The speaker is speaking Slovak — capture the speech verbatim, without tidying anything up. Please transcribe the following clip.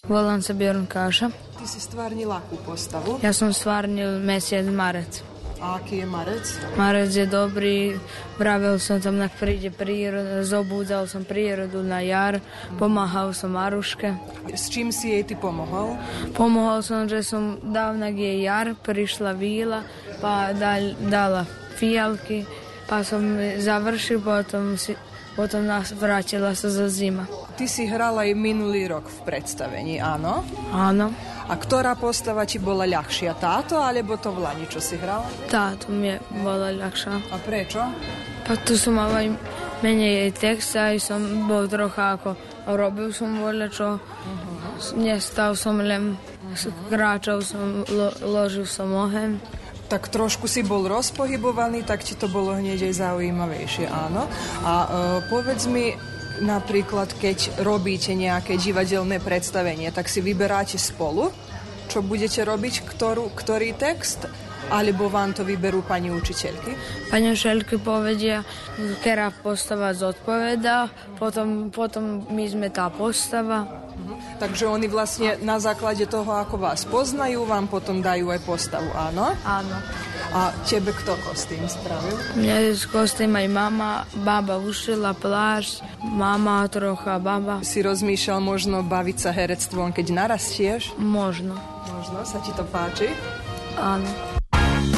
Volám sa Bjorn Káša. Ty si stvárnil akú postavu? Ja som stvárnil mesiac Marec. A aký je Marec? Marec je dobrý, vravel som tam, nak príde príroda, zobúdzal som prírodu na jar, pomáhal som Maruške. S čím si jej ty pomohol? Pomohol som, že som dal, nak je jar, prišla víla, pa dal, dala fialky, pa som završil, potom, si, potom nás vrátila sa zo zima. Ty si hral aj minulý rok v predstavení, áno? Áno. A ktorá postava ti bola ľahšia? Táto, alebo to v Lani, čo si hral? Táto mi bola ľahšia. A prečo? Pa tu som mal aj menej jej text, aj som bol trocha ako, robil som voľačo, uh-huh. Nestal som len, kráčal som, lo, ložil som oheň. Tak trošku si bol rozpohybovaný, tak ti to bolo hneď aj zaujímavejšie, áno. A e, povedz mi, napríklad, keď robíte nejaké divadelné predstavenie, tak si vyberáte spolu, čo budete robiť, ktorú, ktorý text, alebo vám to vyberú pani učiteľky? Pani učiteľky povedia, ktorá postava zodpovedá, potom, potom my sme tá postava. Mhm. Takže oni vlastne na základe toho, ako vás poznajú, vám potom dajú aj postavu, áno? Áno. A tebe kto kostým spravil? Mne z kostým aj mama, baba ušila plášť, mama trocha, baba. Si rozmýšľal možno baviť sa herectvom, keď narastieš? Možno. Možno, sa ti to páči? Áno.